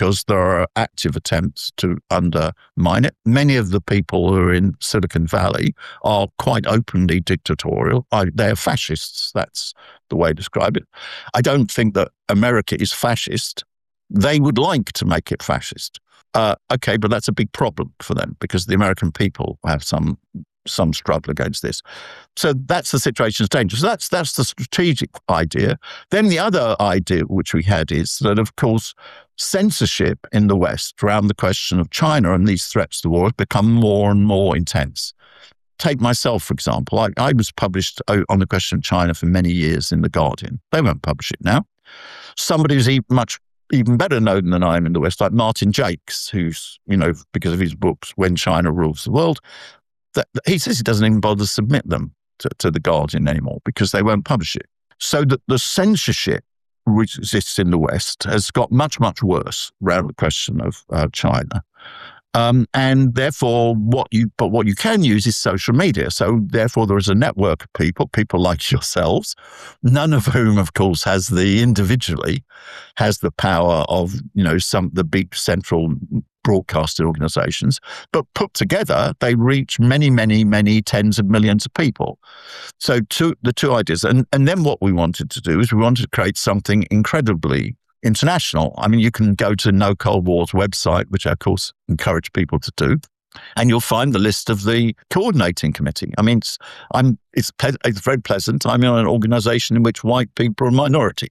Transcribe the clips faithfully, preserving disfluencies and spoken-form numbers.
because there are active attempts to undermine it. Many of the people who are in Silicon Valley are quite openly dictatorial. I, they're fascists. That's the way to describe it. I don't think that America is fascist. They would like to make it fascist. Uh, okay, but that's a big problem for them because the American people have some some struggle against this. So that's the situation's dangerous. That's that's the strategic idea. Then the other idea which we had is that, of course, censorship in the West around the question of China and these threats to war has become more and more intense. Take myself, for example. I, I was published on the question of China for many years in The Guardian. They won't publish it now. Somebody who's even much even better known than I am in the West, like Martin Jakes, who's, you know, because of his books, When China Rules the World, that he says he doesn't even bother to submit them to, to The Guardian anymore because they won't publish it. So that the censorship which exists in the West has got much, much worse around the question of uh, China. Um, and therefore, what you but what you can use is social media. So therefore, there is a network of people, people like yourselves, none of whom, of course, has the individually has the power of you know some the big central broadcasting organizations, but put together, they reach many, many, many tens of millions of people. So two, the two ideas, and and then what we wanted to do is we wanted to create something incredibly international. I mean, you can go to No Cold War's website, which I, of course, encourage people to do, and you'll find the list of the coordinating committee. I mean, it's, I'm, it's, ple- it's very pleasant. I'm in an organization in which white people are a minority,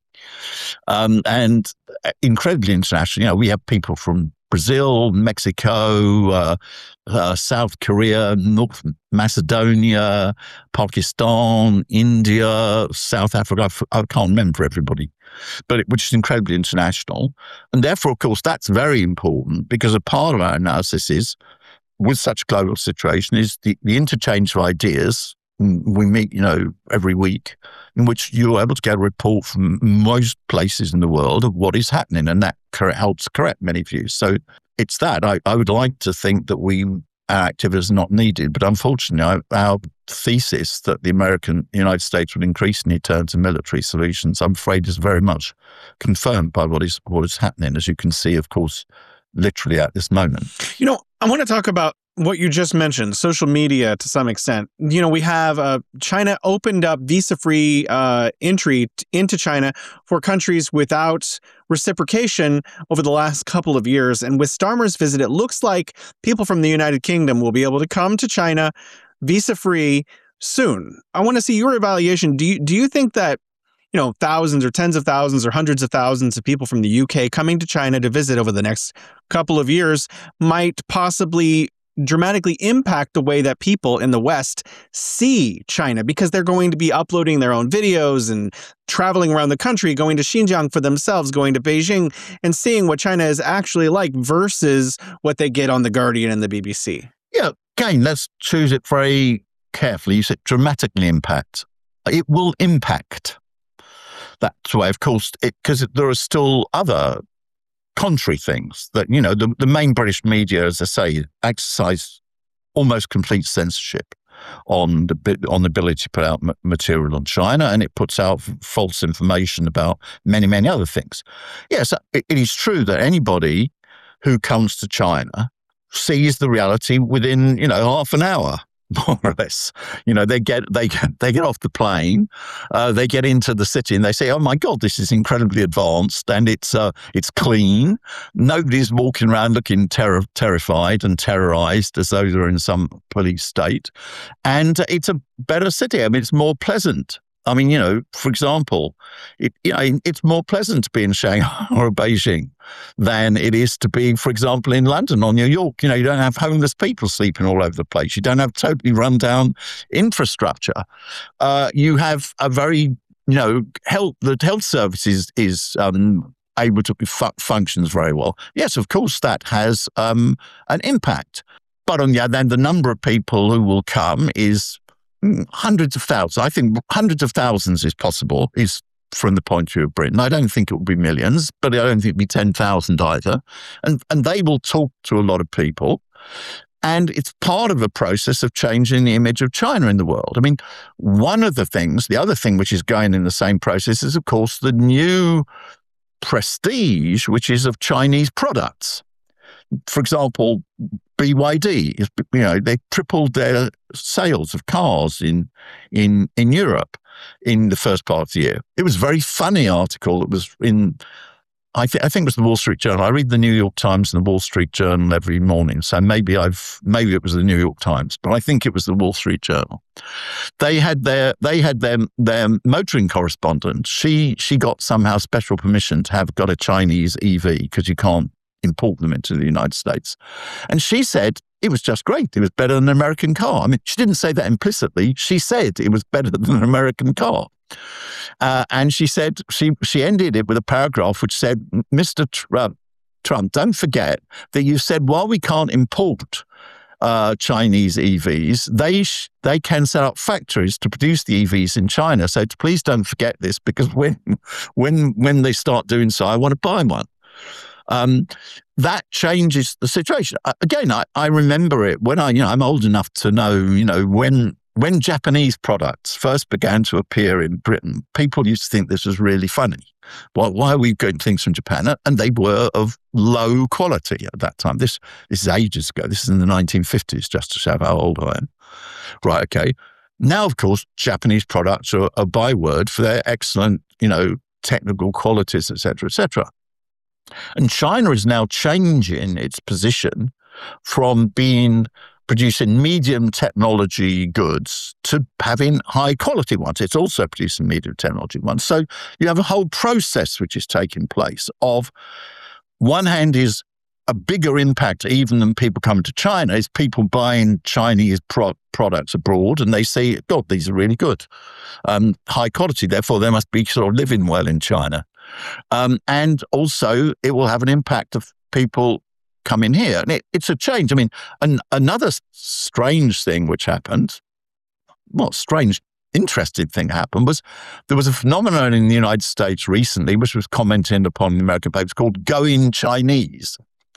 um, and incredibly international. You know, we have people from Brazil, Mexico, uh, uh, South Korea, North Macedonia, Pakistan, India, South Africa. I, f- I can't remember everybody, but it, which is incredibly international. And therefore, of course, that's very important because a part of our analysis is, with such a global situation, is the, the interchange of ideas. We meet, you know, every week in which you're able to get a report from most places in the world of what is happening, and that correct, helps correct many views. So it's that. I, I would like to think that we our activities are not needed, but unfortunately, our, our thesis that the American United States would increasingly turn to military solutions, I'm afraid, is very much confirmed by what is what is happening, as you can see, of course, literally at this moment. You know, I want to talk about what you just mentioned, social media to some extent. You know, we have uh, China opened up visa-free uh, entry t- into China for countries without reciprocation over the last couple of years. And with Starmer's visit, it looks like people from the United Kingdom will be able to come to China visa-free soon. I want to see your evaluation. Do you, do you think that, you know, thousands or tens of thousands or hundreds of thousands of people from the U K coming to China to visit over the next couple of years might possibly dramatically impact the way that people in the West see China, because they're going to be uploading their own videos and traveling around the country, going to Xinjiang for themselves, going to Beijing and seeing what China is actually like versus what they get on The Guardian and the B B C? Yeah, again, let's choose it very carefully. You said dramatically impact. It will impact. That's why, of course, because there are still other contrary things that, you know, the, the main British media, as I say, exercise almost complete censorship on the on the ability to put out m- material on China, and it puts out f- false information about many, many other things. Yes, it, it is true that anybody who comes to China sees the reality within, you know, half an hour. More or less, you know, they get they get they get off the plane, uh, they get into the city, and they say, "Oh my God, this is incredibly advanced, and it's uh, it's clean. Nobody's walking around looking ter- terrified and terrorized as though they're in some police state, and it's a better city. I mean, it's more pleasant. I mean, you know, for example, it, you know, it's more pleasant to be in Shanghai or Beijing than it is to be, for example, in London or New York. You know, you don't have homeless people sleeping all over the place. You don't have totally run-down infrastructure. Uh, you have a very, you know, health. The health services is um, able to fu- functions very well. Yes, of course, that has um, an impact. But on the other hand, the number of people who will come is hundreds of thousands. I think hundreds of thousands is possible, is from the point of view of Britain. I don't think it will be millions, but I don't think it will be ten thousand either. And and they will talk to a lot of people. And it's part of a process of changing the image of China in the world. I mean, one of the things, the other thing which is going in the same process is, of course, the new prestige, which is of Chinese products. For example, B Y D, you know, they tripled their sales of cars in in in Europe in the first part of the year. It was a very funny article. It was in, I, th- I think it was the Wall Street Journal. I read the New York Times and the Wall Street Journal every morning, so maybe I've maybe it was the New York Times, but I think it was the Wall Street Journal. They had their they had their their motoring correspondent. She she got somehow special permission to have got a Chinese E V because you can't import them into the United States, and she said it was just great. It was better than an American car. I mean, she didn't say that implicitly. She said it was better than an American car. Uh, and she said, she she ended it with a paragraph which said, Mister Trump, Trump, don't forget that you said while we can't import uh, Chinese E Vs, they sh- they can set up factories to produce the E Vs in China. So please don't forget this, because when when when they start doing so, I want to buy one. Um, that changes the situation. Uh, again, I, I remember it when I, you know, I'm old enough to know, you know, when when Japanese products first began to appear in Britain, people used to think this was really funny. Why, why are we getting things from Japan? And they were of low quality at that time. This, this is ages ago. This is in the nineteen fifties, just to show how old I am. Right, okay. Now, of course, Japanese products are a byword for their excellent, you know, technical qualities, et cetera, et cetera. And China is now changing its position from being producing medium technology goods to having high quality ones. It's also producing medium technology ones. So you have a whole process which is taking place of, one hand is a bigger impact even than people coming to China, is people buying Chinese pro- products abroad and they say, God, these are really good. Um, high quality, therefore they must be sort of living well in China. Um, and also it will have an impact of people coming here. And it, it's a change. I mean, an, another strange thing which happened, well, strange, interesting thing happened was there was a phenomenon in the United States recently, which was commented upon in the American papers, called going Chinese,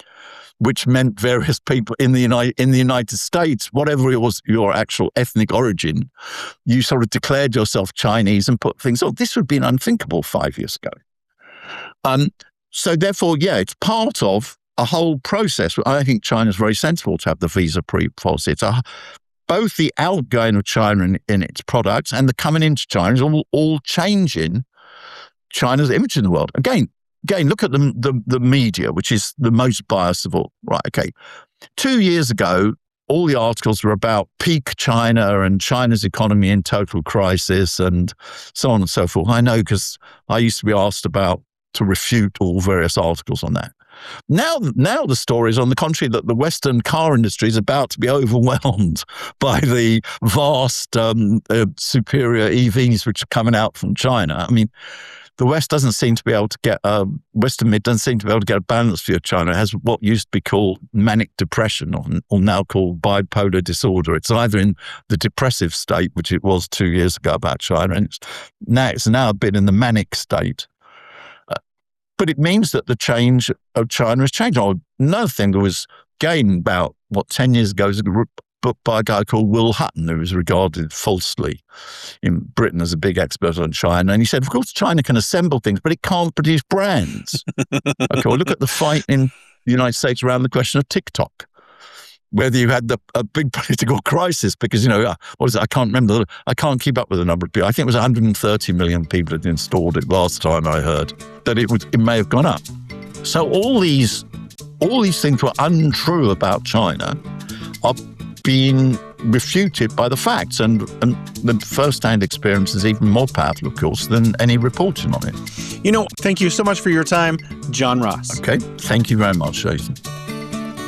which meant various people in the United, in the United States, whatever it was your actual ethnic origin, you sort of declared yourself Chinese and put things on. This would have been unthinkable five years ago. Um, so therefore, yeah, it's part of a whole process. I think China's very sensible to have the visa-free policy. It's a, both the outgoing of China in, in its products and the coming into China is all, all changing China's image in the world. Again, again, look at the, the the media, which is the most biased of all. Right, okay. Two years ago, all the articles were about peak China and China's economy in total crisis and so on and so forth. I know, because I used to be asked about to refute all various articles on that. Now, now the story is on the contrary, that the Western car industry is about to be overwhelmed by the vast um, uh, superior E Vs which are coming out from China. I mean, the West doesn't seem to be able to get, uh, Western mid doesn't seem to be able to get a balance view of China. It has what used to be called manic depression, or, or now called bipolar disorder. It's either in the depressive state, which it was two years ago about China, and it's now, it's now a bit in the manic state. Uh, but it means that the change of China has changed. Oh, another thing, there was, again, about, what, ten years ago, was a book by a guy called Will Hutton, who was regarded falsely in Britain as a big expert on China. And he said, of course, China can assemble things, but it can't produce brands. Okay, well, look at the fight in the United States around the question of TikTok, whether you had the, a big political crisis because, you know, what is it? I can't remember. I can't keep up with the number of people. I think it was one hundred thirty million people had installed it last time I heard, that it was, it may have gone up. So all these, all these things were untrue about China are being refuted by the facts, and, and the first-hand experience is even more powerful, of course, than any reporting on it. You know, thank you so much for your time, John Ross. Okay, thank you very much, Jason.